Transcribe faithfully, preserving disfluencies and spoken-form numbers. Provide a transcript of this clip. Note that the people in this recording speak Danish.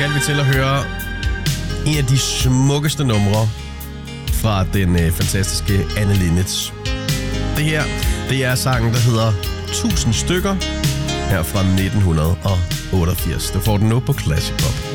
skal vi til at høre en af de smukkeste numre fra den øh, fantastiske Anne Linnet. Det her, det er sangen, der hedder Tusind stykker, her fra nitten otteogfirs. Du får den nu på Classic Pop.